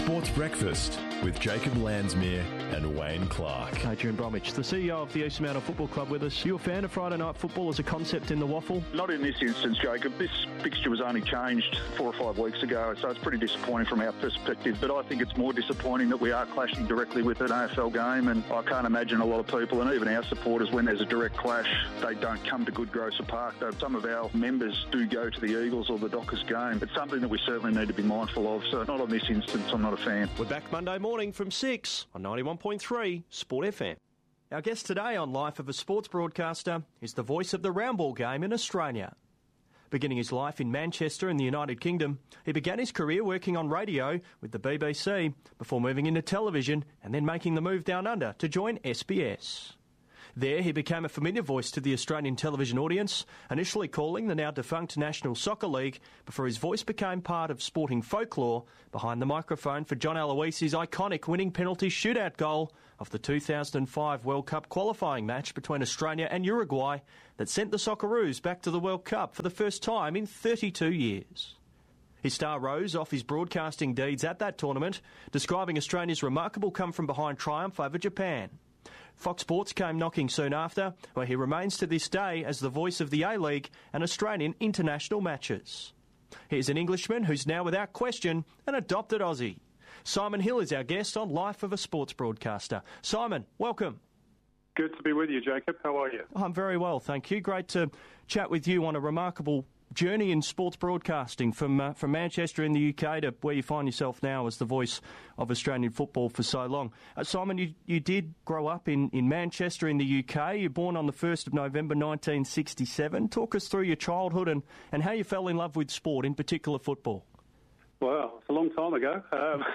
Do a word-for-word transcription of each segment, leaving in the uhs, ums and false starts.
Sports Breakfast with Jacob Landsmere and Wayne Clark. Adrian Bromwich, the C E O of the East Mountain Football Club with us. You a fan of Friday night football as a concept in the waffle? Not in this instance, Jacob. This fixture was only changed four or five weeks ago, so it's pretty disappointing from our perspective. But I think it's more disappointing that we are clashing directly with an A F L game, and I can't imagine a lot of people, and even our supporters, when there's a direct clash, they don't come to Goodgrocer Park. Though some of our members do go to the Eagles or the Dockers game. It's something that we certainly need to be mindful of. So not on this instance, I'm not a fan. We're back Monday morning from six on ninety-one point three Sport F M. Our guest today on Life of a Sports Broadcaster is the voice of the round ball game in Australia. Beginning his life in Manchester in the United Kingdom, he began his career working on radio with the B B C before moving into television and then making the move down under to join S B S. There he became a familiar voice to the Australian television audience, initially calling the now defunct National Soccer League before his voice became part of sporting folklore behind the microphone for John Aloisi's iconic winning penalty shootout goal of the two thousand five World Cup qualifying match between Australia and Uruguay that sent the Socceroos back to the World Cup for the first time in thirty-two years. His star rose off his broadcasting deeds at that tournament, describing Australia's remarkable come-from-behind triumph over Japan. Fox Sports came knocking soon after, where he remains to this day as the voice of the A-League and Australian international matches. Here's an Englishman who's now without question an adopted Aussie. Simon Hill is our guest on Life of a Sports Broadcaster. Simon, welcome. Good to be with you, Jacob. How are you? I'm very well, thank you. Great to chat with you on a remarkable journey in sports broadcasting from uh, from Manchester in the U K to where you find yourself now as the voice of Australian football for so long. Uh, Simon, you, you did grow up in, in Manchester in the U K. You're born on the first of November nineteen sixty-seven. Talk us through your childhood and, and how you fell in love with sport, in particular football. Well, it's a long time ago. Um,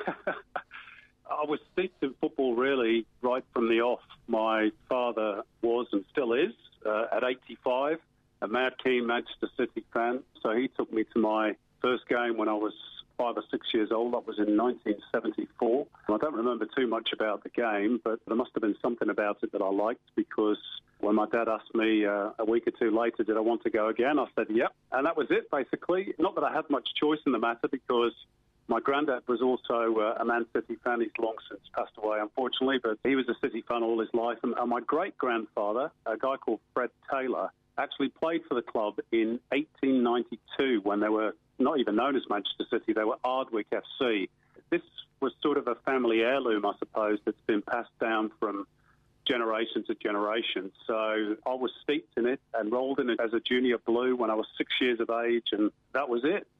I was steeped in football really right from the off. My father was and still is, uh, at eighty-five, a mad keen Manchester City fan, so he took me to my first game when I was five or six years old. That was in nineteen seventy-four. I don't remember too much about the game, but there must have been something about it that I liked, because when my dad asked me uh, a week or two later, did I want to go again, I said, yep. And that was it, basically. Not that I had much choice in the matter, because my granddad was also uh, a Man City fan. He's long since passed away, unfortunately, but he was a City fan all his life. And, and my great-grandfather, a guy called Fred Taylor, actually played for the club in eighteen ninety-two when they were not even known as Manchester City. They were Ardwick F C. This was sort of a family heirloom, I suppose, that's been passed down from generation to generation. So I was steeped in it, enrolled in it as a junior blue when I was six years of age, and that was it.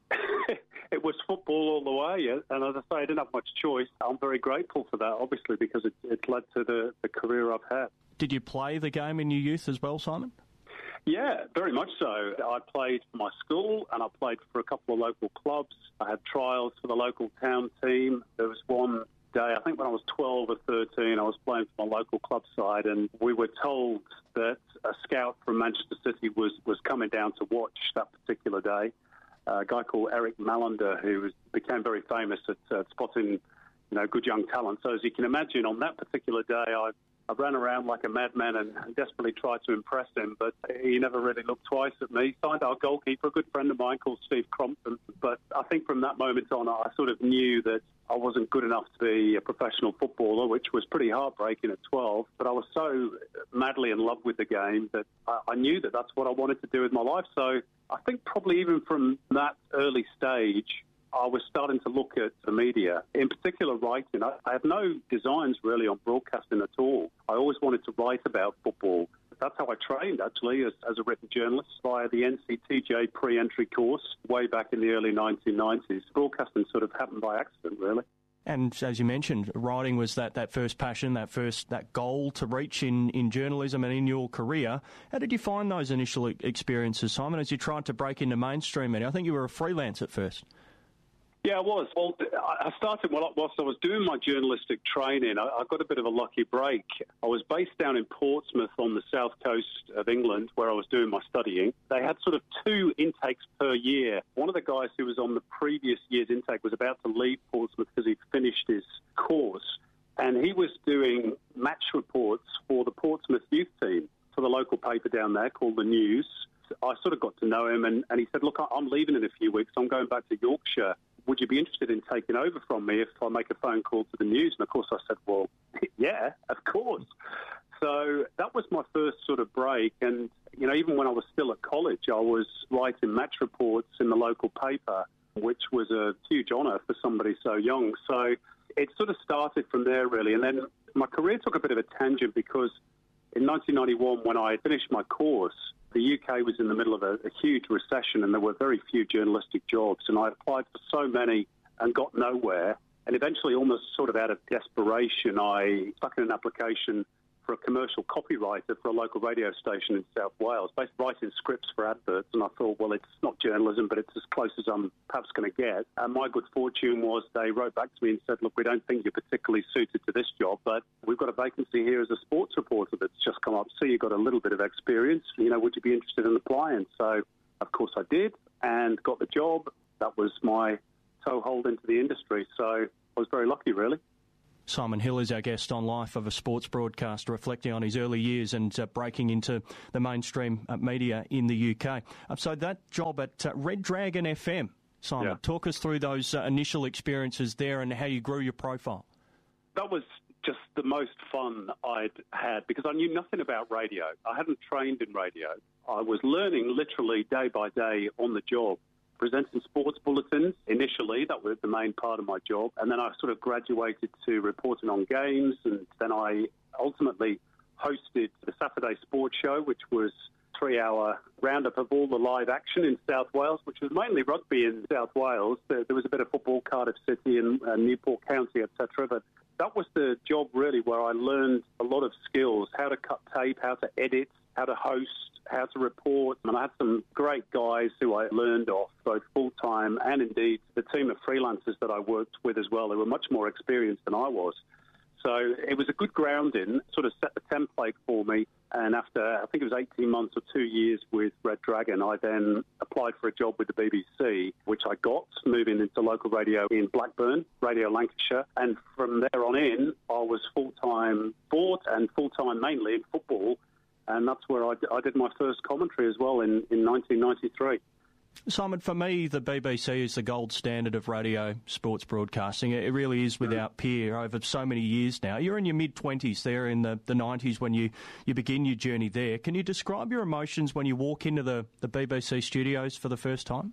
It was football all the way, and as I say, I didn't have much choice. I'm very grateful for that, obviously, because it, it led to the, the career I've had. Did you play the game in your youth as well, Simon? Yeah, very much so. I played for my school and I played for a couple of local clubs. I had trials for the local town team. There was one day, I think when I was twelve or thirteen, I was playing for my local club side, and we were told that a scout from Manchester City was, was coming down to watch that particular day. A guy called Eric Malander, who was, became very famous at uh, spotting, you know, good young talent. So as you can imagine, on that particular day, I I ran around like a madman and desperately tried to impress him, but he never really looked twice at me. Signed our goalkeeper, a good friend of mine called Steve Crompton. But I think from that moment on, I sort of knew that I wasn't good enough to be a professional footballer, which was pretty heartbreaking at twelve. But I was so madly in love with the game that I, I knew that that's what I wanted to do with my life. So I think probably even from that early stage, I was starting to look at the media, in particular writing. I, I had no designs really on broadcasting at all. I always wanted to write about football. That's how I trained, actually, as, as a written journalist via the N C T J pre-entry course way back in the early nineteen nineties. Broadcasting sort of happened by accident, really. And as you mentioned, writing was that, that first passion, that first that goal to reach in, in journalism and in your career. How did you find those initial experiences, Simon, as you tried to break into mainstream media? I think you were a freelance at first. Yeah, I was. Well, I started whilst I was doing my journalistic training. I got a bit of a lucky break. I was based down in Portsmouth on the south coast of England, where I was doing my studying. They had sort of two intakes per year. One of the guys who was on the previous year's intake was about to leave Portsmouth because he'd finished his course, and he was doing match reports for the Portsmouth youth team for the local paper down there called The News. I sort of got to know him, and, and he said, look, I'm leaving in a few weeks. I'm going back to Yorkshire. Would you be interested in taking over from me if I make a phone call to the news? And, of course, I said, well, yeah, of course. So that was my first sort of break. And, you know, even when I was still at college, I was writing match reports in the local paper, which was a huge honour for somebody so young. So it sort of started from there, really. And then my career took a bit of a tangent because in nineteen ninety-one, when I finished my course, the U K was in the middle of a, a huge recession and there were very few journalistic jobs. And I applied for so many and got nowhere. And eventually, almost sort of out of desperation, I stuck in an application for a commercial copywriter for a local radio station in South Wales, basically writing scripts for adverts. And I thought, well, it's not journalism, but it's as close as I'm perhaps going to get. And my good fortune was they wrote back to me and said, look, we don't think you're particularly suited to this job, but we've got a vacancy here as a sports reporter that's just come up. So you've got a little bit of experience. You know, would you be interested in applying? So, of course, I did and got the job. That was my toehold into the industry. So I was very lucky, really. Simon Hill is our guest on Life of a Sports Broadcaster, reflecting on his early years and uh, breaking into the mainstream uh, media in the U K. Uh, so that job at uh, Red Dragon F M, Simon, yeah. talk us through those uh, initial experiences there and how you grew your profile. That was just the most fun I'd had because I knew nothing about radio. I hadn't trained in radio. I was learning literally day by day on the job. Presenting sports bulletins initially, that was the main part of my job. And then I sort of graduated to reporting on games. And then I ultimately hosted the Saturday Sports Show, which was a three-hour roundup of all the live action in South Wales, which was mainly rugby in South Wales. There, there was a bit of football, Cardiff City and uh, Newport County, et cetera. But that was the job, really, where I learned a lot of skills, how to cut tape, how to edit, how to host, how to report. And I had some great guys who I learned off, both full-time and indeed the team of freelancers that I worked with as well. They were much more experienced than I was. So it was a good grounding, sort of set the template for me. And after, I think it was eighteen months or two years with Red Dragon, I then applied for a job with the B B C, which I got, moving into local radio in Blackburn, Radio Lancashire. And from there on in, I was full-time sport and full-time mainly in football. And that's where I, I did my first commentary as well in, in nineteen ninety-three. Simon, for me, the B B C is the gold standard of radio sports broadcasting. It really is without peer over so many years now. You're in your mid-twenties there in the, the nineties when you, you begin your journey there. Can you describe your emotions when you walk into the, the B B C studios for the first time?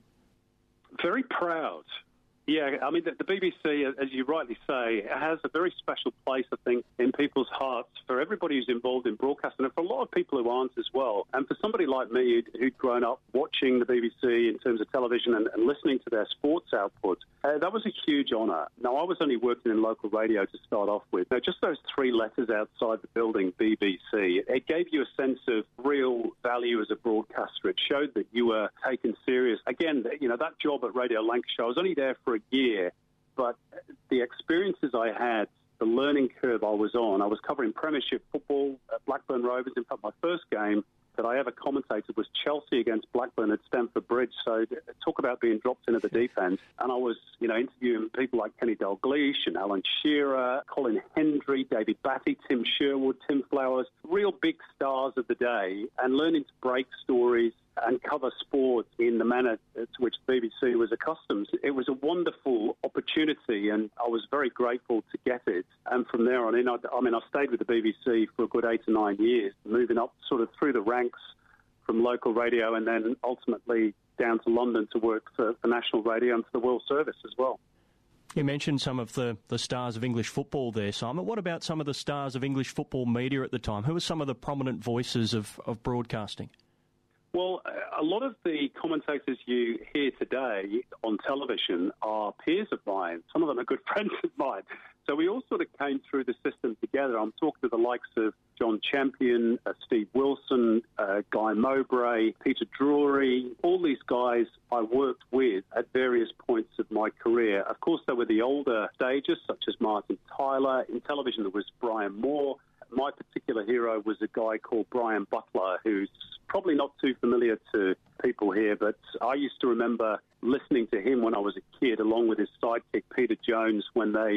Very proud. Yeah, I mean, the, the B B C, as you rightly say, has a very special place, I think, in people's hearts for everybody who's involved in broadcasting and for a lot of people who aren't as well. And for somebody like me who'd, who'd grown up watching the B B C in terms of television and, and listening to their sports output, uh, that was a huge honour. Now, I was only working in local radio to start off with. Now, just those three letters outside the building, B B C, it gave you a sense of real value as a broadcaster. It showed that you were taken serious. Again, you know, that job at Radio Lancashire, I was only there for a year, but the experiences I had, the learning curve I was on, I was covering Premiership football at Blackburn Rovers. In fact, my first game that I ever commentated was Chelsea against Blackburn at Stamford Bridge. So talk about being dropped into the deep end. And I was, you know, interviewing people like Kenny Dalglish and Alan Shearer, Colin Hendry, David Batty, Tim Sherwood, Tim Flowers, real big stars of the day, and learning to break stories and cover sport in the manner to which the B B C was accustomed. It was a wonderful opportunity, and I was very grateful to get it. And from there on in, I, I mean, I stayed with the B B C for a good eight or nine years, moving up sort of through the ranks from local radio and then ultimately down to London to work for, for national radio and for the World Service as well. You mentioned some of the, the stars of English football there, Simon. What about some of the stars of English football media at the time? Who were some of the prominent voices of, of broadcasting? Well, a lot of the commentators you hear today on television are peers of mine. Some of them are good friends of mine. So we all sort of came through the system together. I'm talking to the likes of John Champion, uh, Steve Wilson, uh, Guy Mowbray, Peter Drury. All these guys I worked with at various points of my career. Of course, there were the older stages, such as Martin Tyler. In television, there was Brian Moore. My particular hero was a guy called Brian Butler, who's probably not too familiar to people here, but I used to remember listening to him when I was a kid, along with his sidekick, Peter Jones, when they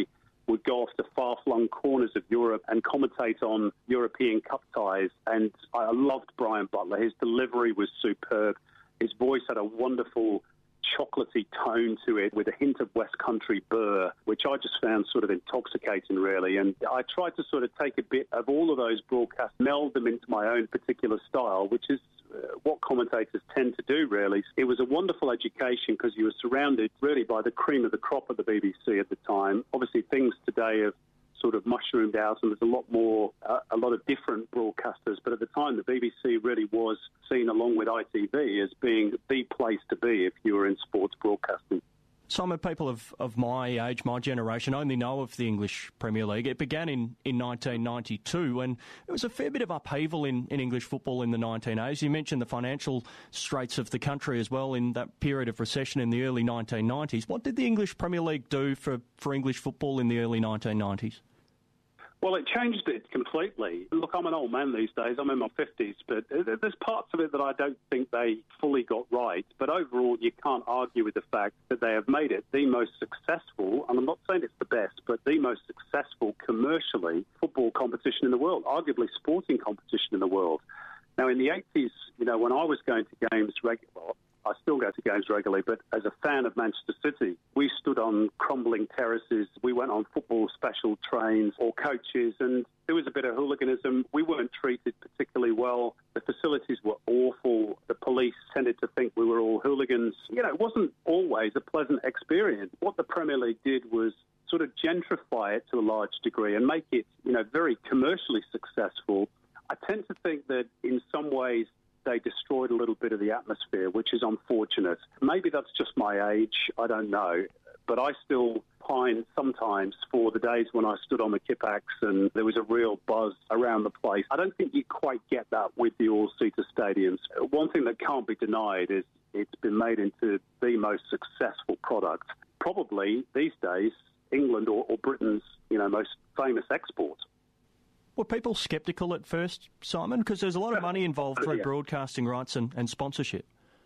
would go off to far-flung corners of Europe and commentate on European Cup ties. And I loved Brian Butler. His delivery was superb. His voice had a wonderful chocolatey tone to it with a hint of West Country burr, which I just found sort of intoxicating, really. And I tried to sort of take a bit of all of those broadcasts, meld them into my own particular style, which is uh, what commentators tend to do, really. It was a wonderful education because you were surrounded really by the cream of the crop of the B B C at the time. Obviously, things today have sort of mushroomed out, and there's a lot more, uh, a lot of different broadcasters. But at the time, the B B C really was seen, along with I T V, as being the place to be if you were in sports broadcasting. Simon, people of, of my age, my generation, only know of the English Premier League. It began in, in nineteen ninety-two, and there was a fair bit of upheaval in, in English football in the nineteen eighties. You mentioned the financial straits of the country as well in that period of recession in the early nineteen nineties. What did the English Premier League do for, for English football in the early nineteen nineties? Well, it changed it completely. Look, I'm an old man these days. I'm in my fifties, but there's parts of it that I don't think they fully got right. But overall, you can't argue with the fact that they have made it the most successful, and I'm not saying it's the best, but the most successful commercially football competition in the world, arguably sporting competition in the world. Now, in the eighties, you know, when I was going to games regularly, I still go to games regularly, but as a fan of Manchester City, we stood on crumbling terraces. We went on football special trains or coaches, and there was a bit of hooliganism. We weren't treated particularly well. The facilities were awful. The police tended to think we were all hooligans. You know, it wasn't always a pleasant experience. What the Premier League did was sort of gentrify it to a large degree and make it, you know, very commercially successful. I tend to think that in some ways they destroyed a little bit of the atmosphere, which is unfortunate. Maybe that's just my age, I don't know. But I still pine sometimes for the days when I stood on the Kippax and there was a real buzz around the place. I don't think you quite get that with the all-seater stadiums. One thing that can't be denied is it's been made into the most successful product. Probably, these days, England or, or Britain's, you know, most famous export. Were people sceptical at first, Simon? Because there's a lot of money involved through yeah. broadcasting rights and, and sponsorship.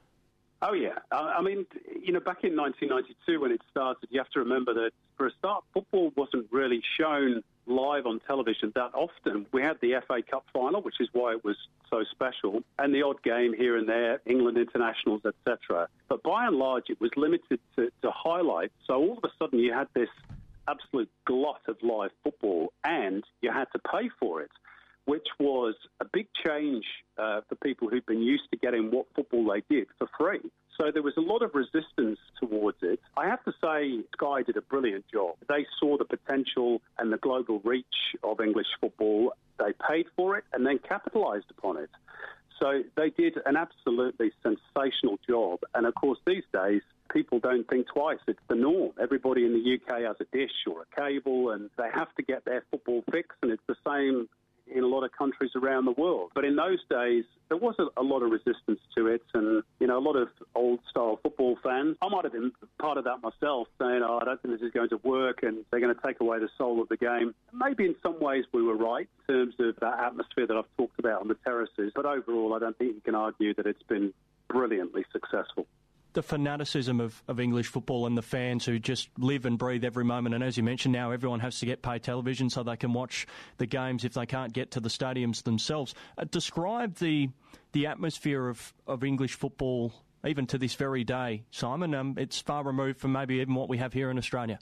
Oh, yeah. I mean, you know, back in nineteen ninety-two when it started, you have to remember that for a start, football wasn't really shown live on television that often. We had the F A Cup final, which is why it was so special, and the odd game here and there, England internationals, et cetera. But by and large, it was limited to, to highlights. So all of a sudden you had this absolute glut of live football, and you had to pay for it, which was a big change uh, for people who'd been used to getting what football they did for free. So there was a lot of resistance towards it. I have to say Sky did a brilliant job. They saw the potential and the global reach of English football. They paid for it and then capitalised upon it. So they did an absolutely sensational job. And, of course, these days, people don't think twice. It's the norm. Everybody in the U K has a dish or a cable, and they have to get their football fix, and it's the same in a lot of countries around the world. But in those days, there was a, a lot of resistance to it, and, you know, a lot of old-style football fans. I might have been part of that myself, saying, oh, I don't think this is going to work, and they're going to take away the soul of the game. Maybe in some ways we were right in terms of that atmosphere that I've talked about on the terraces, but overall I don't think you can argue that it's been brilliantly successful. The fanaticism of, of English football and the fans who just live and breathe every moment. And as you mentioned, now everyone has to get paid television so they can watch the games if they can't get to the stadiums themselves. Uh, describe the the atmosphere of, of English football even to this very day, Simon. Um, it's far removed from maybe even what we have here in Australia.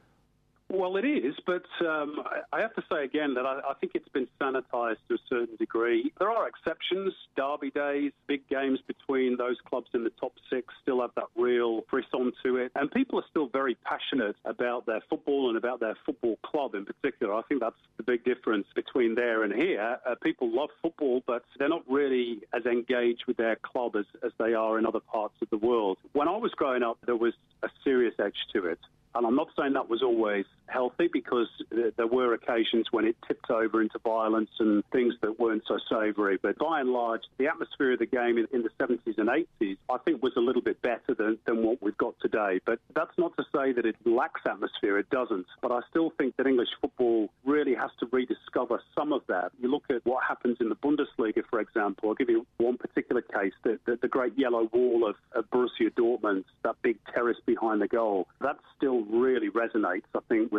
Well, it is, but um, I have to say again that I, I think it's been sanitised to a certain degree. There are exceptions. Derby days, big games between those clubs in the top six still have that real frisson to it. And people are still very passionate about their football and about their football club in particular. I think that's the big difference between there and here. Uh, people love football, but they're not really as engaged with their club as, as they are in other parts of the world. When I was growing up, there was a serious edge to it. And I'm not saying that was always healthy, because there were occasions when it tipped over into violence and things that weren't so savoury. But by and large, the atmosphere of the game in, in the seventies and eighties, I think, was a little bit better than, than what we've got today. But that's not to say that it lacks atmosphere. It doesn't. But I still think that English football really has to rediscover some of that. You look at what happens in the Bundesliga, for example. I'll give you one particular case, the, the, the great yellow wall of, of Borussia Dortmund, that big terrace behind the goal. That still really resonates, I think, with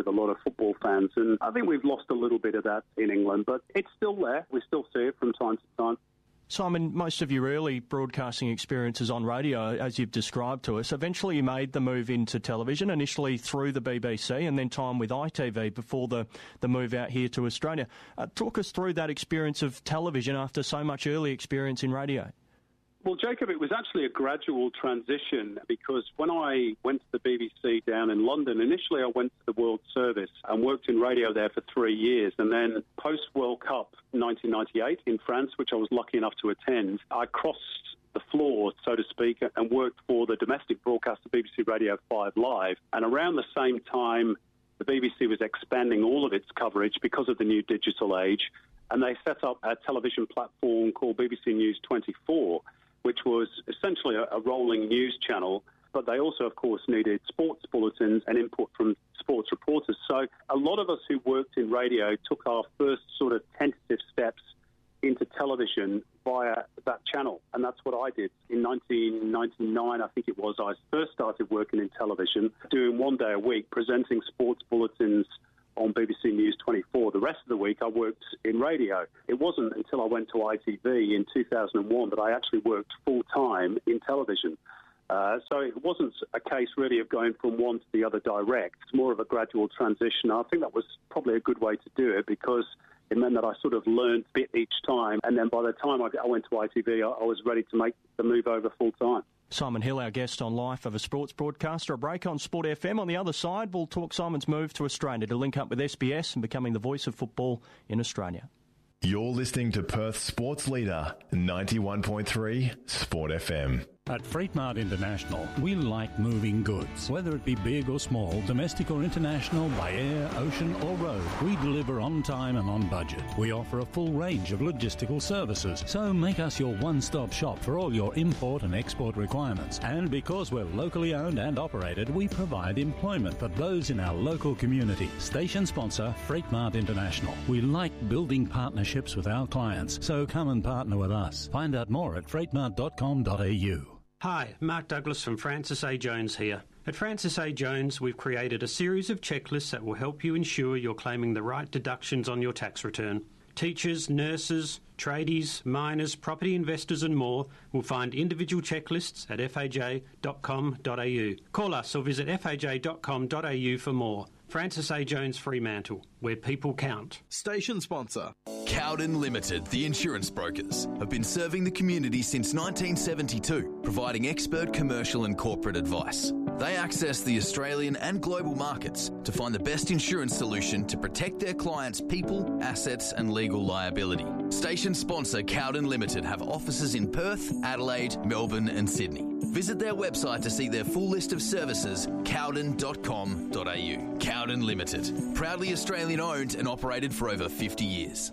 with a lot of football fans. And I think we've lost a little bit of that in England, but it's still there. We still see it from time to time. Simon, most of your early broadcasting experiences on radio, as you've described to us, eventually you made the move into television, initially through the B B C and then time with I T V before the, the move out here to Australia. Uh, talk us through that experience of television after so much early experience in radio. Well, Jacob, it was actually a gradual transition because when I went to the B B C down in London, initially I went to the World Service and worked in radio there for three years. And then post-World Cup nineteen ninety-eight in France, which I was lucky enough to attend, I crossed the floor, so to speak, and worked for the domestic broadcaster B B C Radio five Live. And around the same time, the B B C was expanding all of its coverage because of the new digital age. And they set up a television platform called B B C News twenty-four, which was essentially a, a rolling news channel, but they also, of course, needed sports bulletins and input from sports reporters. So a lot of us who worked in radio took our first sort of tentative steps into television via that channel, and that's what I did. In nineteen ninety-nine, I think it was, I first started working in television, doing one day a week, presenting sports bulletins on B B C News twenty-four. The rest of the week I worked in radio. It wasn't until I went to I T V in two thousand one that I actually worked full-time in television. Uh, so it wasn't a case really of going from one to the other direct. It's more of a gradual transition. I think that was probably a good way to do it because it meant that I sort of learned a bit each time. And then by the time I went to I T V, I was ready to make the move over full-time. Simon Hill, our guest on Life of a Sports Broadcaster. A break on Sport F M. On the other side, we'll talk Simon's move to Australia to link up with S B S and becoming the voice of football in Australia. You're listening to Perth's sports leader, ninety-one point three Sport F M. At Freight Mart International, we like moving goods. Whether it be big or small, domestic or international, by air, ocean or road, we deliver on time and on budget. We offer a full range of logistical services, so make us your one-stop shop for all your import and export requirements. And because we're locally owned and operated, we provide employment for those in our local community. Station sponsor, Freight Mart International. We like building partnerships with our clients, so come and partner with us. Find out more at freight mart dot com dot a u. Hi, Mark Douglas from Francis A. Jones here. At Francis A. Jones, we've created a series of checklists that will help you ensure you're claiming the right deductions on your tax return. Teachers, nurses, tradies, miners, property investors and more will find individual checklists at f a j dot com dot a u. Call us or visit f a j dot com dot a u for more. Francis A. Jones Fremantle, where people count. Station sponsor. Cowden Limited, the insurance brokers, have been serving the community since nineteen seventy-two, providing expert commercial and corporate advice. They access the Australian and global markets to find the best insurance solution to protect their clients' people, assets and legal liability. Station sponsor Cowden Limited have offices in Perth, Adelaide, Melbourne and Sydney. Visit their website to see their full list of services, cowden dot com dot a u. Cowden Limited, proudly Australian owned and operated for over fifty years.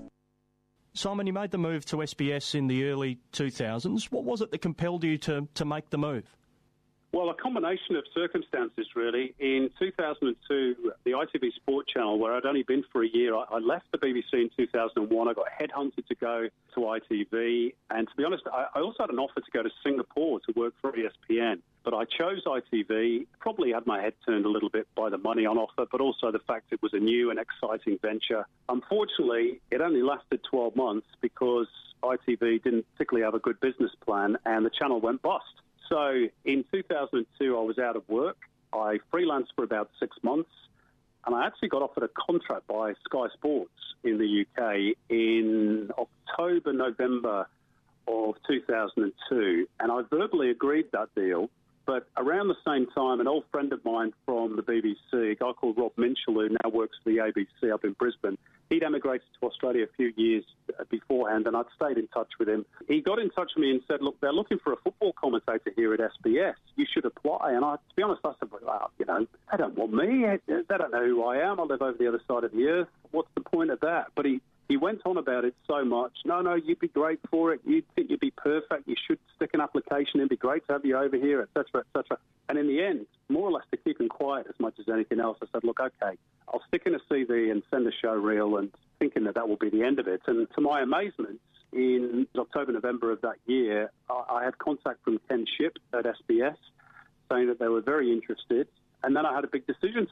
Simon, you made the move to S B S in the early two thousands. What was it that compelled you to, to make the move? Well, a combination of circumstances, really. In two thousand two, the I T V Sport Channel, where I'd only been for a year, I left the B B C in two thousand one. I got headhunted to go to I T V. And to be honest, I also had an offer to go to Singapore to work for E S P N. But I chose I T V, probably had my head turned a little bit by the money on offer, but also the fact it was a new and exciting venture. Unfortunately, it only lasted twelve months because I T V didn't particularly have a good business plan and the channel went bust. So in two thousand two, I was out of work. I freelanced for about six months, and I actually got offered a contract by Sky Sports in the U K in October, November of two thousand two, and I verbally agreed that deal. But around the same time, an old friend of mine from the B B C, a guy called Rob Minshall, who now works for the A B C up in Brisbane, he'd emigrated to Australia a few years beforehand, and I'd stayed in touch with him. He got in touch with me and said, look, they're looking for a football commentator here at S B S. You should apply. And I, to be honest, I said, well, you know, they don't want me. They don't know who I am. I live over the other side of the earth. What's the point of that? But he... He went on about it so much. No, no, you'd be great for it. You'd think you'd be perfect. You should stick an application in. It'd be great to have you over here, et cetera, et cetera. And in the end, more or less to keep him quiet as much as anything else, I said, look, okay, I'll stick in a C V and send a show reel and thinking that that will be the end of it. And to my amazement, in October, November of that year, I had contact from Ken Shipp at S B S saying that they were very interested. And then I had a big decision to make.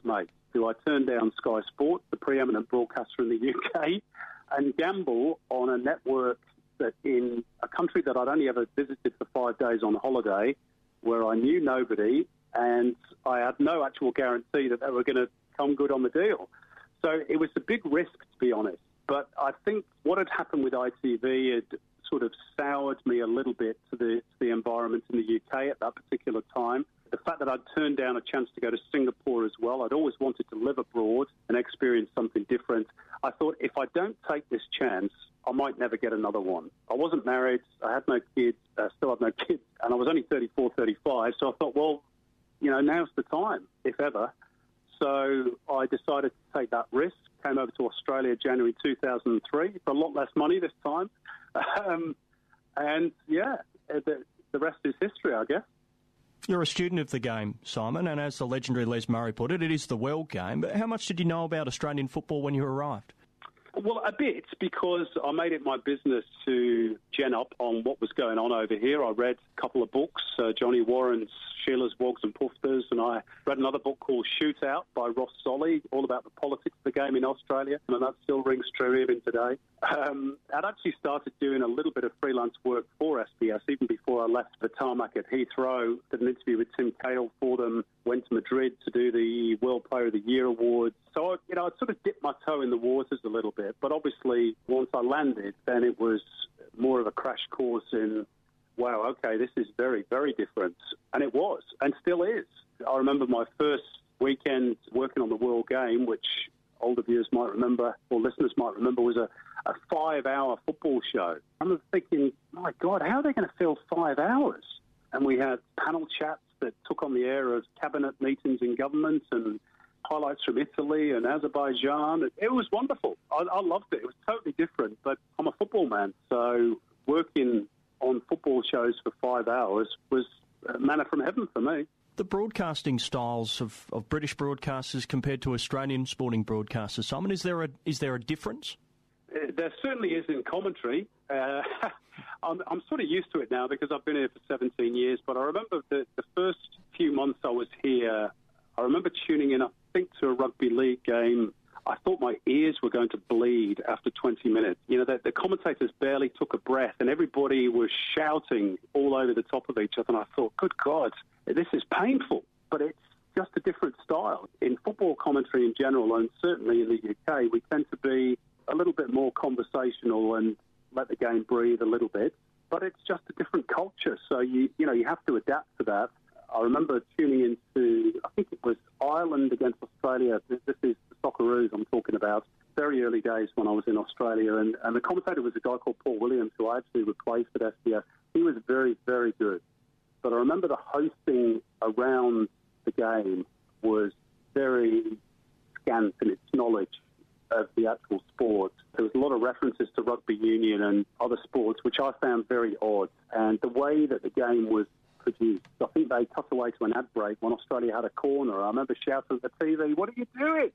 do I turn down Sky Sport, the preeminent broadcaster in the U K, and gamble on a network that in a country that I'd only ever visited for five days on holiday, where I knew nobody and I had no actual guarantee that they were going to come good on the deal. So it was a big risk, to be honest. But I think what had happened with I T V had sort of soured me a little bit to the, to the environment in the U K at that particular time. The fact that I'd turned down a chance to go to Singapore as well, I'd always wanted to live abroad and experience something different. I thought, if I don't take this chance, I might never get another one. I wasn't married, I had no kids, I still had no kids, and I was only thirty-four, thirty-five, so I thought, well, you know, now's the time, if ever. So I decided to take that risk, came over to Australia January two thousand three for a lot less money this time. Um, and, yeah, the, the rest is history, I guess. You're a student of the game, Simon, and as the legendary Les Murray put it, it is the world game. But how much did you know about Australian football when you arrived? Well, a bit, because I made it my business to gen up on what was going on over here. I read a couple of books, uh, Johnny Warren's Sheila's, Wogs and Pufters, and I read another book called Shootout by Ross Solly, all about the politics of the game in Australia, and that still rings true even today. Um, I'd actually started doing a little bit of freelance work for S B S even before I left the tarmac at Heathrow. Did an interview with Tim Cahill for them, went to Madrid to do the World Player of the Year Awards. So, I, you know, I'd sort of dipped my toe in the waters a little bit, but obviously once I landed, then it was more of a crash course in, wow, okay, this is very, very different. And it was, and still is. I remember my first weekend working on the World Game, which older viewers might remember, or listeners might remember, was a, a five-hour football show. I was thinking, my God, how are they going to fill five hours? And we had panel chats that took on the air of cabinet meetings in government and highlights from Italy and Azerbaijan. It, it was wonderful. I, I loved it. It was totally different, but I'm a football man, so working on football shows for five hours was manna from heaven for me. The broadcasting styles of, of British broadcasters compared to Australian sporting broadcasters, Simon, is there a is there a difference? Uh, there certainly is in commentary. Uh, I'm, I'm sort of used to it now because I've been here for seventeen years, but I remember the, the first few months I was here, I remember tuning in, I think, to a rugby league game. I thought my ears were going to bleed after twenty minutes. You know, the, the commentators barely took a breath and everybody was shouting all over the top of each other. And I thought, good God, this is painful. But it's just a different style. In football commentary in general, and certainly in the U K, we tend to be a little bit more conversational and let the game breathe a little bit. But it's just a different culture. So, you you know, you have to adapt to that. I remember tuning into, I think it was Ireland against Australia. This is the Socceroos I'm talking about. Very early days when I was in Australia. And, and the commentator was a guy called Paul Williams, who I actually replaced at S B S. He was very, very good. But I remember the hosting around the game was very scant in its knowledge of the actual sport. There was a lot of references to rugby union and other sports, which I found very odd. And the way that the game was produced, I think they cut away to an ad break when Australia had a corner. I remember shouting at the T V, "What are you doing?"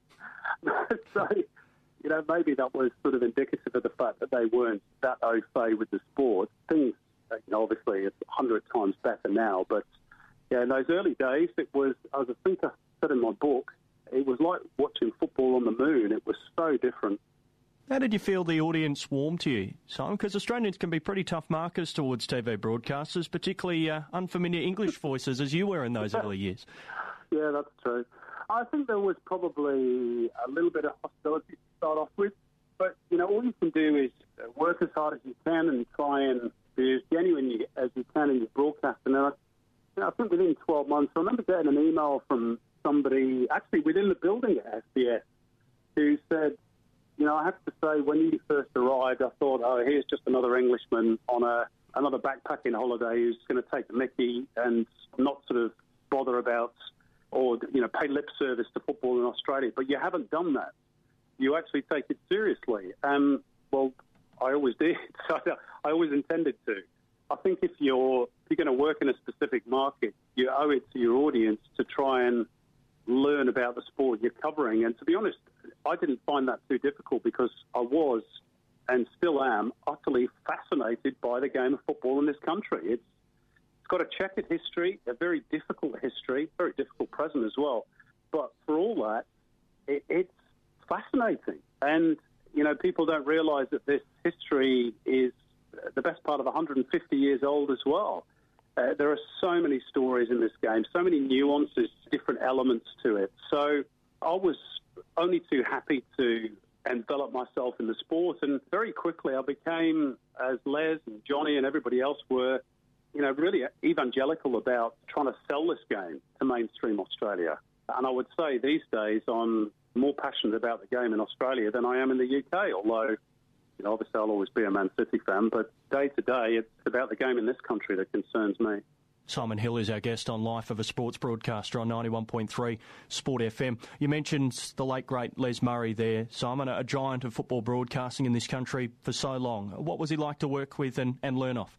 So, you know, maybe that was sort of indicative of the fact that they weren't that au fait with the sport. Things, you know, obviously it's a hundred times better now, but yeah, in those early days, it was, as I think I said in my book, it was like watching football on the moon. It was so different. How did you feel the audience warmed to you, Simon? Because Australians can be pretty tough markers towards T V broadcasters, particularly uh, unfamiliar English voices as you were in those early years. Yeah, that's true. I think there was probably a little bit of hostility to start off with. But, you know, all you can do is work as hard as you can and try and be as genuine as you can in your broadcast. And I, you know, I think within twelve months, I remember getting an email from somebody, actually within the building at S B S, who said, you know, I have to say, when you first arrived, I thought, oh, here's just another Englishman on a another backpacking holiday who's going to take the mickey and not sort of bother about or, you know, pay lip service to football in Australia. But you haven't done that. You actually take it seriously. Um, well, I always did. So I always intended to. I think if you're, if you're going to work in a specific market, you owe it to your audience to try and learn about the sport you're covering. And to be honest, I didn't find that too difficult because I was and still am utterly fascinated by the game of football in this country. It's, it's got a checkered history, a very difficult history, very difficult present as well. But for all that, it, it's fascinating. And, you know, people don't realise that this history is the best part of one hundred fifty years old as well. Uh, there are so many stories in this game, so many nuances, different elements to it. So I was only too happy to envelop myself in the sport, and very quickly I became, as Les and Johnny and everybody else were, you know, really evangelical about trying to sell this game to mainstream Australia. And I would say these days I'm more passionate about the game in Australia than I am in the U K, although, you know, obviously I'll always be a Man City fan, but day to day it's about the game in this country that concerns me. Simon Hill is our guest on Life of a Sports Broadcaster on ninety-one point three Sport F M. You mentioned the late, great Les Murray there, Simon, a giant of football broadcasting in this country for so long. What was he like to work with and, and learn off?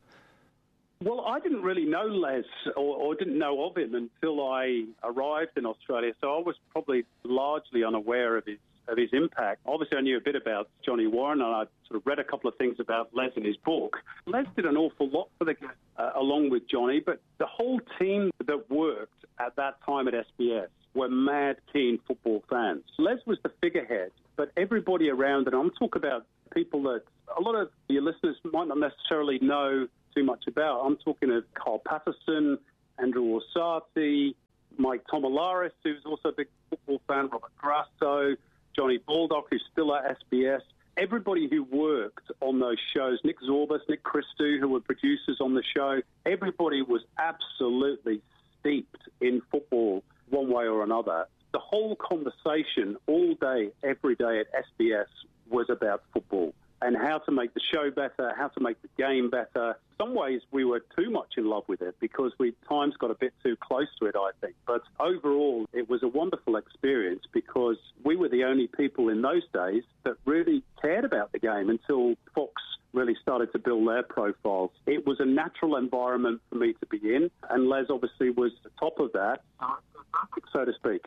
Well, I didn't really know Les or, or didn't know of him until I arrived in Australia, so I was probably largely unaware of his of his impact. Obviously, I knew a bit about Johnny Warren, and I sort of read a couple of things about Les in his book. Les did an awful lot for the game, uh, along with Johnny, but the whole team that worked at that time at S B S were mad keen football fans. Les was the figurehead, but everybody around it, I'm talking about people that a lot of your listeners might not necessarily know too much about. I'm talking of Carl Patterson, Andrew Orsatti, Mike Tomalaris, who's also a big football fan, Robert Grasso, Johnny Baldock, who's still at S B S. Everybody who worked on those shows, Nick Zorbas, Nick Christou, who were producers on the show, everybody was absolutely steeped in football one way or another. The whole conversation all day, every day at S B S was about football and how to make the show better, how to make the game better. Some ways we were too much in love with it because we at times got a bit too close to it, I think. But overall, it was a wonderful experience because we were the only people in those days that really cared about the game until Fox really started to build their profiles. It was a natural environment for me to be in, and Les obviously was the top of that, so to speak.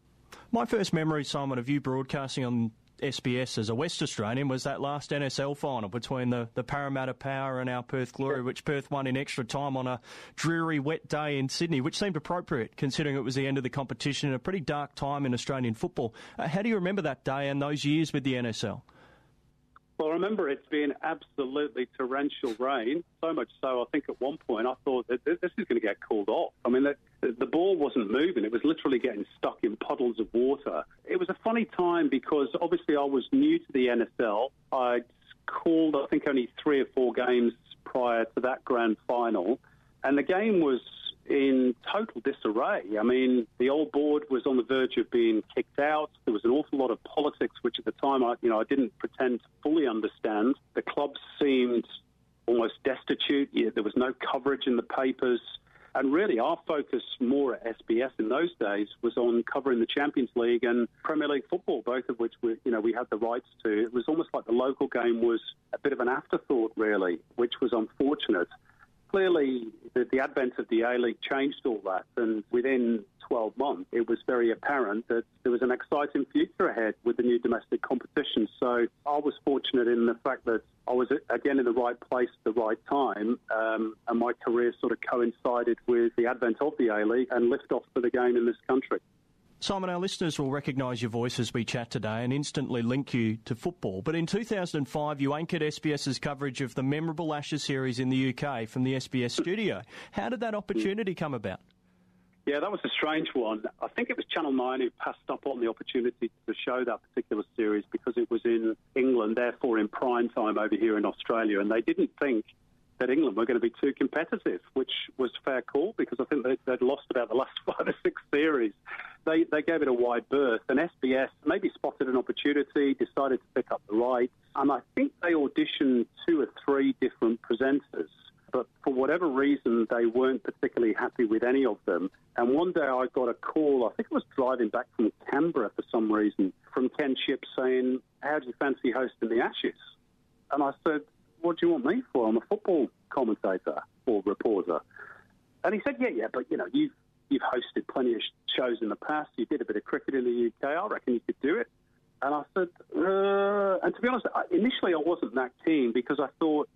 My first memory, Simon, of you broadcasting on S B S as a West Australian was that last N S L final between the, the Parramatta Power and our Perth Glory, which Perth won in extra time on a dreary, wet day in Sydney, which seemed appropriate considering it was the end of the competition and a pretty dark time in Australian football. Uh, how do you remember that day and those years with the N S L? Well, I remember it's been absolutely torrential rain, so much so I think at one point I thought that this is going to get called off. I mean, the, the ball wasn't moving. It was literally getting stuck in puddles of water. It was a funny time because obviously I was new to the N S L. I'd called, I think, only three or four games prior to that grand final, and the game was in total disarray. I mean, the old board was on the verge of being kicked out. There was an awful lot of politics, which at the time I, you know, I didn't pretend to fully understand. The clubs seemed almost destitute. Yeah, there was no coverage in the papers. And really, our focus more at S B S in those days was on covering the Champions League and Premier League football, both of which we, you know, we had the rights to. It was almost like the local game was a bit of an afterthought, really, which was unfortunate. Clearly, the, the advent of the A-League changed all that, and within twelve months, it was very apparent that there was an exciting future ahead with the new domestic competition. So I was fortunate in the fact that I was, again, in the right place at the right time, um, and my career sort of coincided with the advent of the A-League and lift-off for the game in this country. Simon, our listeners will recognise your voice as we chat today and instantly link you to football. But in two thousand five, you anchored SBS's coverage of the memorable Ashes series in the U K from the S B S studio. How did that opportunity come about? Yeah, that was a strange one. I think it was Channel nine who passed up on the opportunity to show that particular series because it was in England, therefore in prime time over here in Australia, and they didn't think that England were going to be too competitive, which was a fair call because I think they, they'd lost about the last five or six series. They, they gave it a wide berth, and S B S maybe spotted an opportunity, decided to pick up the rights, and I think they auditioned two or three different presenters, but for whatever reason, they weren't particularly happy with any of them. And one day I got a call, I think I was driving back from Canberra for some reason, from Ken Shipp saying, how do you fancy hosting the Ashes? And I said, what do you want me for? I'm a football commentator or reporter. And he said, yeah, yeah, but, you know, you've, you've hosted plenty of shows in the past. You did a bit of cricket in the U K. I reckon you could do it. And I said, uh... and to be honest, initially I wasn't that keen because I thought,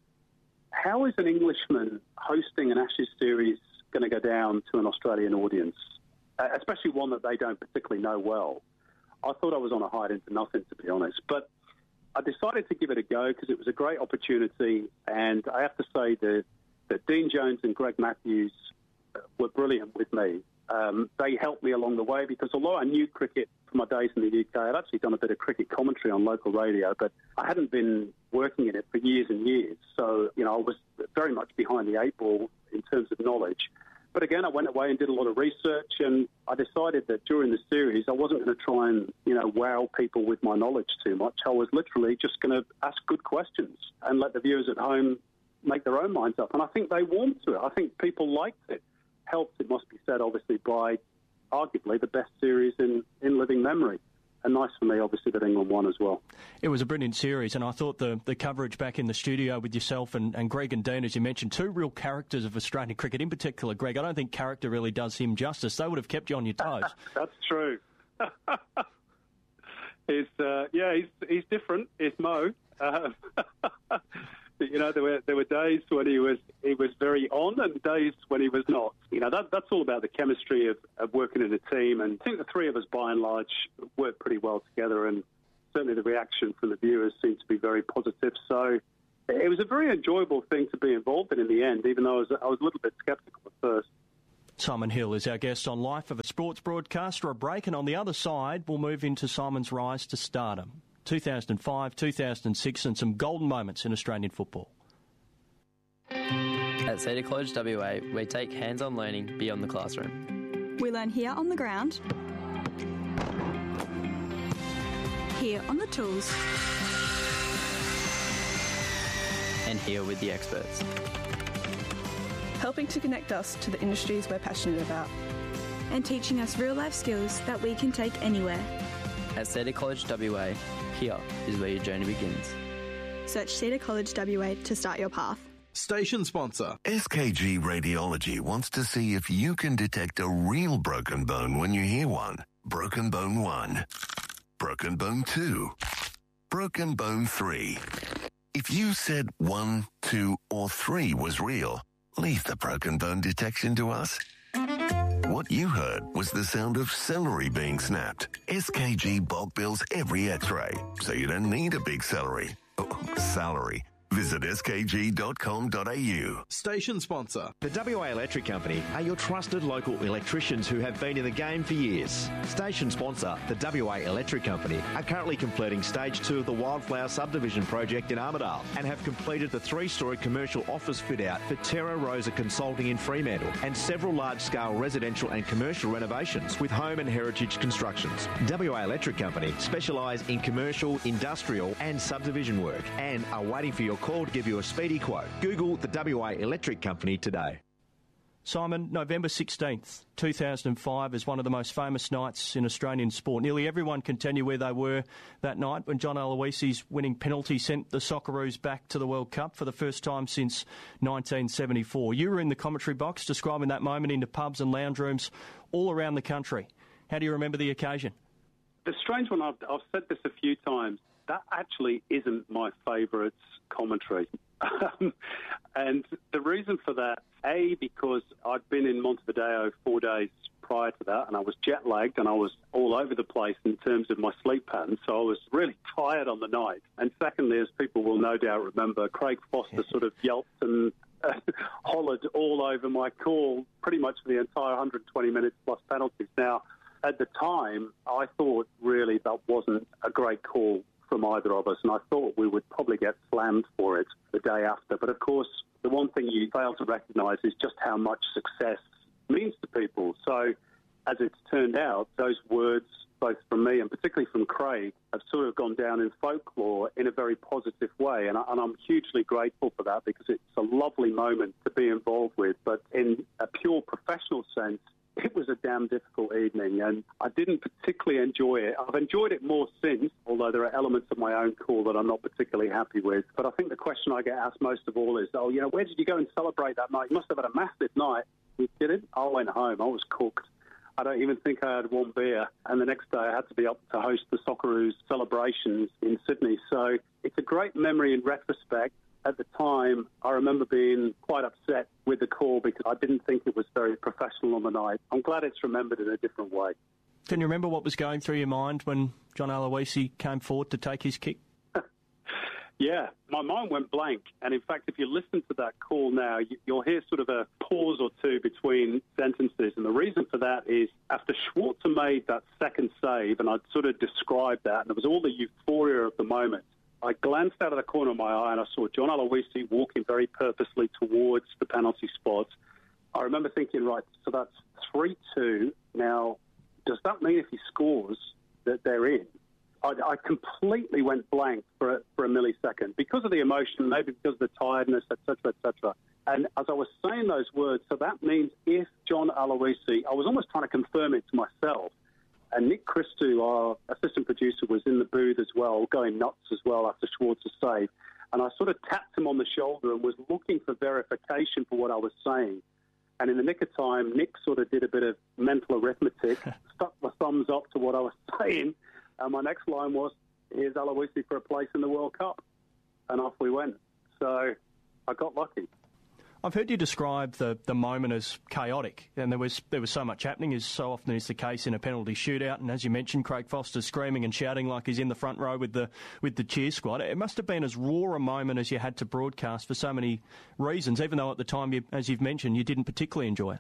how is an Englishman hosting an Ashes series going to go down to an Australian audience, uh, especially one that they don't particularly know well? I thought I was on a hide into nothing, to be honest. But I decided to give it a go because it was a great opportunity. And I have to say that, that Dean Jones and Greg Matthews were brilliant with me. Um, they helped me along the way because although I knew cricket from my days in the U K, I'd actually done a bit of cricket commentary on local radio, but I hadn't been working in it for years and years. So, you know, I was very much behind the eight ball in terms of knowledge. But again, I went away and did a lot of research, and I decided that during the series, I wasn't going to try and, you know, wow people with my knowledge too much. I was literally just going to ask good questions and let the viewers at home make their own minds up. And I think they warmed to it. I think people liked it. Helped, it must be said, obviously, by arguably the best series in, in living memory. And nice for me, obviously, that England won as well. It was a brilliant series, and I thought the, the coverage back in the studio with yourself and, and Greg and Dean, as you mentioned, two real characters of Australian cricket. In particular, Greg, I don't think character really does him justice. They would have kept you on your toes. That's true. he's, uh, yeah, he's, he's different. He's Mo. Uh, You know, there were there were days when he was he was very on and days when he was not. You know, that that's all about the chemistry of, of working in a team. And I think the three of us, by and large, worked pretty well together. And certainly the reaction from the viewers seemed to be very positive. So it was a very enjoyable thing to be involved in in the end, even though I was, I was a little bit sceptical at first. Simon Hill is our guest on Life of a Sports Broadcaster. A break, and on the other side, we'll move into Simon's rise to stardom. two thousand five, two thousand six, and some golden moments in Australian football. At Cedar College W A, we take hands-on learning beyond the classroom. We learn here on the ground, here on the tools, and here with the experts, helping to connect us to the industries we're passionate about, and teaching us real-life skills that we can take anywhere. At Cedar College W A, here is where your journey begins. Search Cedar College W A to start your path. Station sponsor. S K G Radiology wants to see if you can detect a real broken bone when you hear one. Broken bone one. Broken bone two. Broken bone three. If you said one, two, or three was real, leave the broken bone detection to us. What you heard was the sound of celery being snapped. S K G bulk bills every x-ray, so you don't need a big celery. Oh, salary. Visit s k g dot com dot a u. Station sponsor. The W A Electric Company are your trusted local electricians who have been in the game for years. Station sponsor, the W A Electric Company, are currently completing stage two of the Wildflower subdivision project in Armidale and have completed the three-storey commercial office fit-out for Terra Rosa Consulting in Fremantle and several large-scale residential and commercial renovations with home and heritage constructions. W A Electric Company specialise in commercial, industrial and subdivision work and are waiting for your call to give you a speedy quote. Google the W A Electric Company today. Simon, November sixteenth, two thousand five is one of the most famous nights in Australian sport. Nearly everyone can tell you where they were that night when John Aloisi's winning penalty sent the Socceroos back to the World Cup for the first time since nineteen seventy-four. You were in the commentary box describing that moment into pubs and lounge rooms all around the country. How do you remember the occasion? The strange one, I've, I've said this a few times, that actually isn't my favourite commentary. And the reason for that, A, because I'd been in Montevideo four days prior to that and I was jet lagged and I was all over the place in terms of my sleep pattern, so I was really tired on the night. And secondly, as people will no doubt remember, Craig Foster sort of yelped and uh, hollered all over my call pretty much for the entire one hundred twenty minutes plus penalties. Now, at the time, I thought really that wasn't a great call from either of us, and I thought we would probably get slammed for it the day after. But of course, the one thing you fail to recognise is just how much success means to people. So, as it's turned out, those words, both from me and particularly from Craig, have sort of gone down in folklore in a very positive way, and, I, and I'm hugely grateful for that because it's a lovely moment to be involved with. But in a pure professional sense, it was a damn difficult evening, and I didn't particularly enjoy it. I've enjoyed it more since, although there are elements of my own call that I'm not particularly happy with. But I think the question I get asked most of all is, oh, you know, where did you go and celebrate that night? You must have had a massive night. You didn't? I went home. I was cooked. I don't even think I had one beer. And the next day I had to be up to host the Socceroos celebrations in Sydney. So it's a great memory in retrospect. At the time, I remember being quite upset with the call because I didn't think it was very professional on the night. I'm glad it's remembered in a different way. Can you remember what was going through your mind when John Aloisi came forward to take his kick? Yeah, my mind went blank. And in fact, if you listen to that call now, you'll hear sort of a pause or two between sentences. And the reason for that is after Schwarzer made that second save, and I'd sort of described that, and it was all the euphoria of the moment, I glanced out of the corner of my eye and I saw John Aloisi walking very purposely towards the penalty spot. I remember thinking, right, so that's three two. Now, does that mean if he scores that they're in? I, I completely went blank for a, for a millisecond because of the emotion, maybe because of the tiredness, et cetera, et cetera. And as I was saying those words, so that means if John Aloisi, I was almost trying to confirm it to myself, and Nick Christou, our assistant producer, was in the booth as well, going nuts as well after Schwarzer's save. And I sort of tapped him on the shoulder and was looking for verification for what I was saying. And in the nick of time, Nick sort of did a bit of mental arithmetic, stuck my thumbs up to what I was saying, and my next line was, here's Aloisi for a place in the World Cup. And off we went. So I got lucky. I've heard you describe the, the moment as chaotic, and there was there was so much happening, as so often is the case in a penalty shootout. And as you mentioned, Craig Foster screaming and shouting like he's in the front row with the with the cheer squad. It must have been as raw a moment as you had to broadcast for so many reasons, even though at the time, you, as you've mentioned, you didn't particularly enjoy it.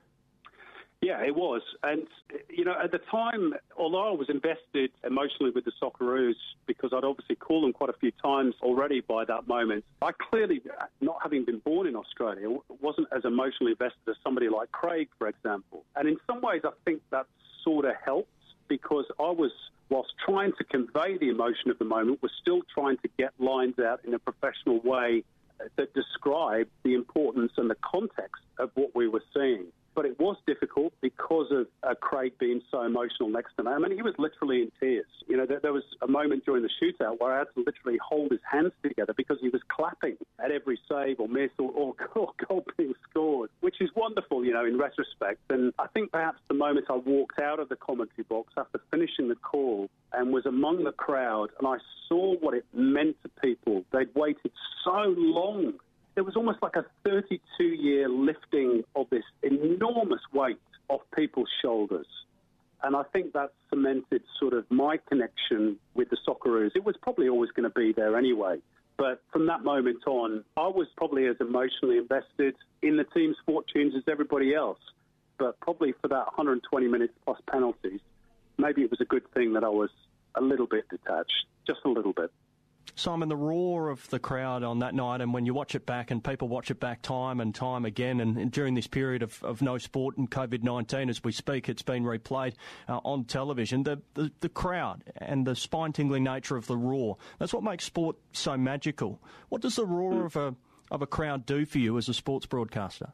Yeah, it was. And, you know, at the time, although I was invested emotionally with the Socceroos, because I'd obviously called them quite a few times already by that moment, I clearly, not having been born in Australia, wasn't as emotionally invested as somebody like Craig, for example. And in some ways, I think that sort of helped, because I was, whilst trying to convey the emotion of the moment, was still trying to get lines out in a professional way that described the importance and the context of what we were seeing. But it was difficult because of uh, Craig being so emotional next to me. I mean, he was literally in tears. You know, there, there was a moment during the shootout where I had to literally hold his hands together because he was clapping at every save or miss or, or, or goal being scored, which is wonderful, you know, in retrospect. And I think perhaps the moment I walked out of the commentary box after finishing the call and was among the crowd and I saw what it meant to people. They'd waited so long. There was almost like a thirty-two-year lifting of this enormous weight off people's shoulders. And I think that cemented sort of my connection with the Socceroos. It was probably always going to be there anyway. But from that moment on, I was probably as emotionally invested in the team's fortunes as everybody else. But probably for that one hundred twenty minutes plus penalties, maybe it was a good thing that I was a little bit detached, just a little bit. Simon, the roar of the crowd on that night, and when you watch it back and people watch it back time and time again, and, and during this period of, of no sport and COVID nineteen, as we speak, it's been replayed uh, on television, the, the, the crowd and the spine-tingling nature of the roar, that's what makes sport so magical. What does the roar of a, of a crowd do for you as a sports broadcaster?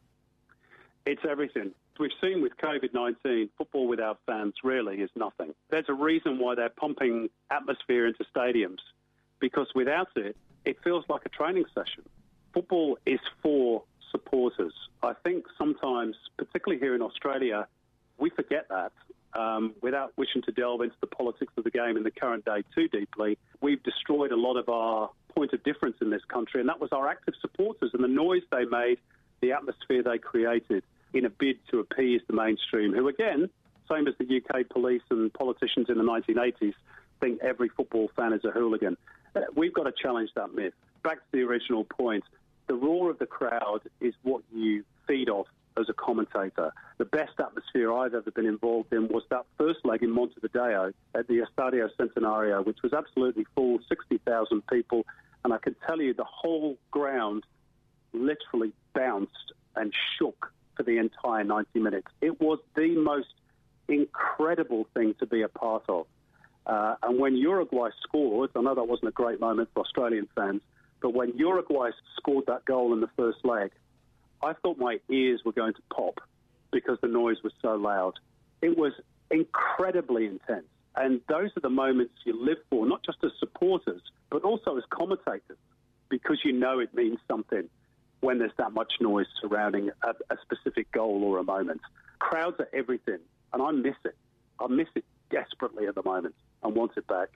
It's everything. We've seen with COVID nineteen, football without fans really is nothing. There's a reason why they're pumping atmosphere into stadiums, because without it, it feels like a training session. Football is for supporters. I think sometimes, particularly here in Australia, we forget that. Um, without wishing to delve into the politics of the game in the current day too deeply, we've destroyed a lot of our point of difference in this country, and that was our active supporters and the noise they made, the atmosphere they created in a bid to appease the mainstream, who, again, same as the U K police and politicians in the nineteen eighties, think every football fan is a hooligan. We've got to challenge that myth. Back to the original point, the roar of the crowd is what you feed off as a commentator. The best atmosphere I've ever been involved in was that first leg in Montevideo at the Estadio Centenario, which was absolutely full, sixty thousand people, and I can tell you the whole ground literally bounced and shook for the entire ninety minutes. It was the most incredible thing to be a part of. Uh, and when Uruguay scored, I know that wasn't a great moment for Australian fans, but when Uruguay scored that goal in the first leg, I thought my ears were going to pop because the noise was so loud. It was incredibly intense. And those are the moments you live for, not just as supporters, but also as commentators, because you know it means something when there's that much noise surrounding a, a specific goal or a moment. Crowds are everything, and I miss it. I miss it desperately at the moment. I want it back.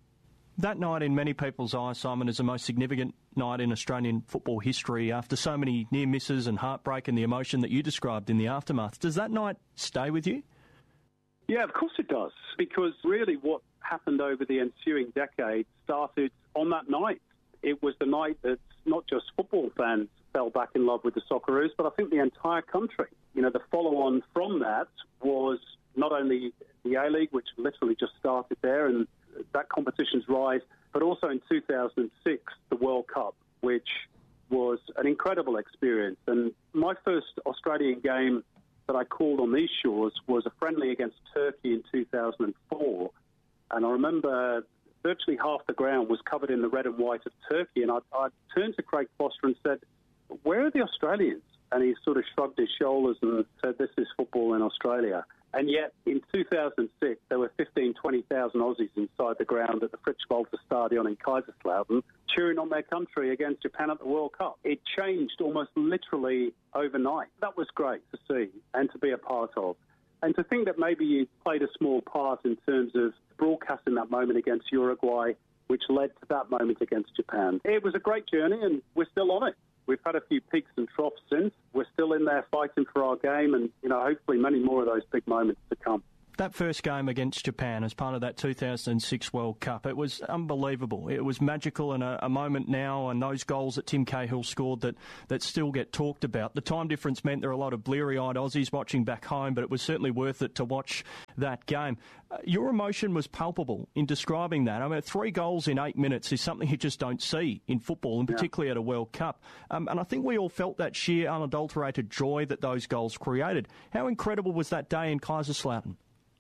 That night, in many people's eyes, Simon, is the most significant night in Australian football history after so many near misses and heartbreak and the emotion that you described in the aftermath. Does that night stay with you? Yeah, of course it does, because really what happened over the ensuing decade started on that night. It was the night that not just football fans fell back in love with the Socceroos, but I think the entire country. You know, the follow-on from that was not only the A-League, which literally just started there, and that competition's rise, but also in two thousand six, the World Cup, which was an incredible experience. And my first Australian game that I called on these shores was a friendly against Turkey in two thousand four. And I remember virtually half the ground was covered in the red and white of Turkey. And I, I turned to Craig Foster and said, where are the Australians? And he sort of shrugged his shoulders and said, this is football in Australia. And yet, in two thousand six, there were fifteen, twenty thousand Aussies inside the ground at the Fritz Walter Stadion in Kaiserslautern, cheering on their country against Japan at the World Cup. It changed almost literally overnight. That was great to see and to be a part of. And to think that maybe you played a small part in terms of broadcasting that moment against Uruguay, which led to that moment against Japan. It was a great journey, and we're still on it. We've had a few peaks and troughs since. We're still in there fighting for our game, and, you know, hopefully many more of those big moments to come. That first game against Japan as part of that two thousand six World Cup, it was unbelievable. It was magical, and a, a moment now, and those goals that Tim Cahill scored that, that still get talked about. The time difference meant there were a lot of bleary-eyed Aussies watching back home, but it was certainly worth it to watch that game. Uh, your emotion was palpable in describing that. I mean, three goals in eight minutes is something you just don't see in football, and particularly yeah. at a World Cup. Um, and I think we all felt that sheer, unadulterated joy that those goals created. How incredible was that day in Kaiserslautern?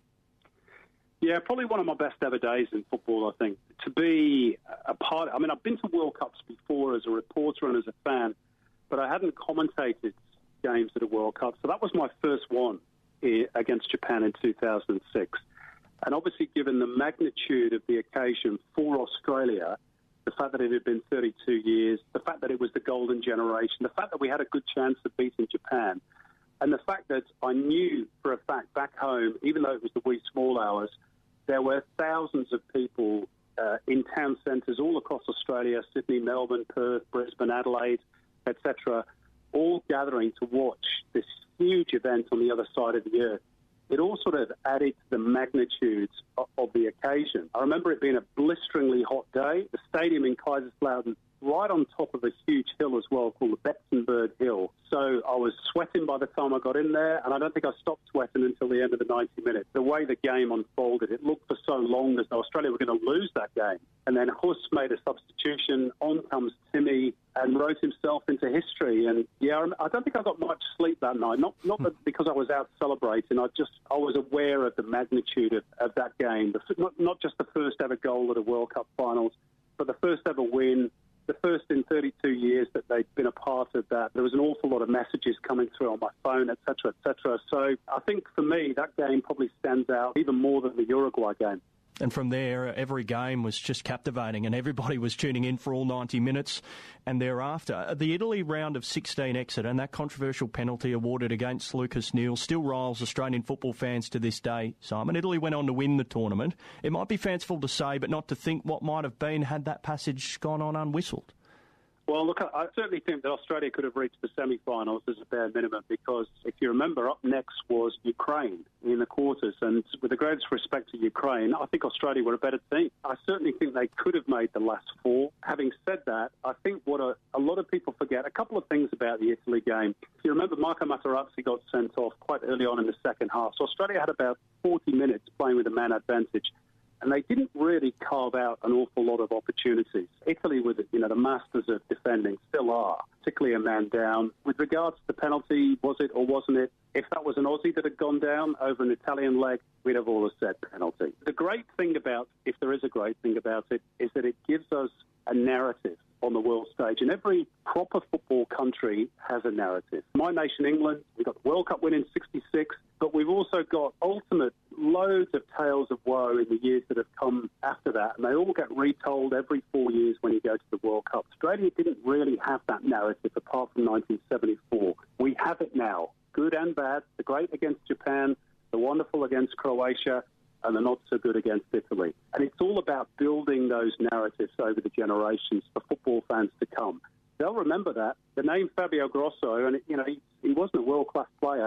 Yeah, probably one of my best ever days in football, I think. To be a part... I mean, I've been to World Cups before as a reporter and as a fan, but I hadn't commentated games at a World Cup. So that was my first one against Japan in two thousand six. And obviously, given the magnitude of the occasion for Australia, the fact that it had been thirty-two years, the fact that it was the golden generation, the fact that we had a good chance of beating Japan, and the fact that I knew for a fact back home, even though it was the wee small hours, there were thousands of people uh, in town centres all across Australia, Sydney, Melbourne, Perth, Brisbane, Adelaide, et cetera, all gathering to watch this huge event on the other side of the earth. It all sort of added to the magnitude of, of the occasion. I remember it being a blisteringly hot day. The stadium in Kaiserslautern right on top of a huge hill as well called the Betzenberg Hill. So I was sweating by the time I got in there, and I don't think I stopped sweating until the end of the ninety minutes. The way the game unfolded, it looked for so long as though Australia were going to lose that game. And then Huss made a substitution. On comes Timmy and wrote himself into history. And, yeah, I don't think I got much sleep that night. Not not because I was out celebrating. I just I was aware of the magnitude of, of that game. The, not, not just the first ever goal at a World Cup finals, but the first ever win, the first in thirty-two years that they'd been a part of that. There was an awful lot of messages coming through on my phone, et cetera, et cetera. So I think for me, that game probably stands out even more than the Uruguay game. And from there, every game was just captivating, and everybody was tuning in for all ninety minutes and thereafter. The Italy round of sixteen exit and that controversial penalty awarded against Lucas Neal still riles Australian football fans to this day, Simon. Italy went on to win the tournament. It might be fanciful to say, but not to think what might have been had that passage gone on unwhistled. Well, look, I certainly think that Australia could have reached the semi-finals as a bare minimum because, if you remember, up next was Ukraine in the quarters. And with the greatest respect to Ukraine, I think Australia were a better team. I certainly think they could have made the last four. Having said that, I think what a, a lot of people forget, a couple of things about the Italy game. If you remember, Marco Materazzi got sent off quite early on in the second half. So Australia had about forty minutes playing with a man advantage. And they didn't really carve out an awful lot of opportunities. Italy were, the, you know, the masters of defending, still are, particularly a man down. With regards to the penalty, was it or wasn't it? If that was an Aussie that had gone down over an Italian leg, we'd have always said penalty. The great thing about, if there is a great thing about it, is that it gives us a narrative on the world stage. And every proper football country has a narrative. My nation, England, we got the World Cup win in sixty-six, but we've also got ultimate loads of tales of woe in the years that have come after that, and they all get retold every four years when you go to the World Cup. Australia didn't really have that narrative apart from nineteen seventy-four. We have it now, good and bad, the great against Japan, the wonderful against Croatia, and the not-so-good against Italy. And it's all about building those narratives over the generations for football fans to come. They'll remember that. The name Fabio Grosso, and, you know, he, he wasn't a world-class player,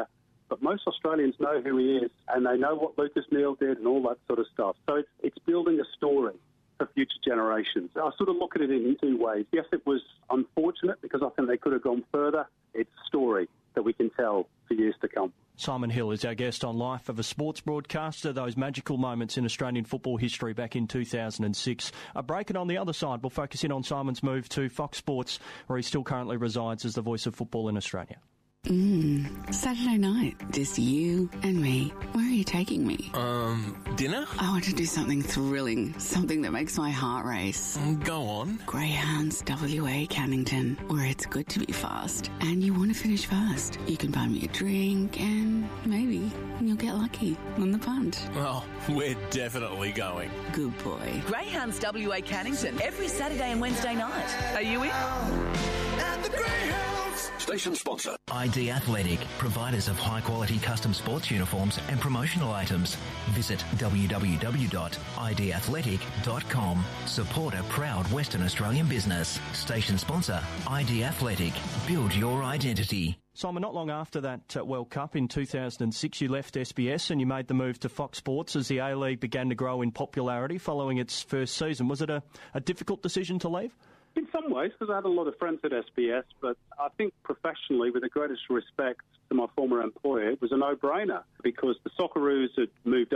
but most Australians know who he is, and they know what Lucas Neal did and all that sort of stuff. So it's, it's building a story for future generations. I sort of look at it in two ways. Yes, it was unfortunate because I think they could have gone further. It's a story that we can tell for years to come. Simon Hill is our guest on Life of a Sports Broadcaster, those magical moments in Australian football history back in two thousand six. A break, and on the other side, we'll focus in on Simon's move to Fox Sports, where he still currently resides as the voice of football in Australia. Mmm, Saturday night, just you and me. Where are you taking me? Um, dinner? I want to do something thrilling, something that makes my heart race. Go on. Greyhounds W A Cannington, where it's good to be fast, and you want to finish fast. You can buy me a drink, and maybe you'll get lucky on the punt. Oh, we're definitely going. Good boy. Greyhounds W A Cannington, every Saturday and Wednesday night. Are you in? At the Greyhounds. Station sponsor. I D Athletic, providers of high-quality custom sports uniforms and promotional items. Visit w w w dot i d athletic dot com. Support a proud Western Australian business. Station sponsor, I D Athletic. Build your identity. Simon, not long after that uh, World Cup in two thousand six, you left S B S and you made the move to Fox Sports as the A-League began to grow in popularity following its first season. Was it a, a difficult decision to leave? In some ways, because I had a lot of friends at S B S, but I think professionally, with the greatest respect to my former employer, it was a no-brainer because the Socceroos had moved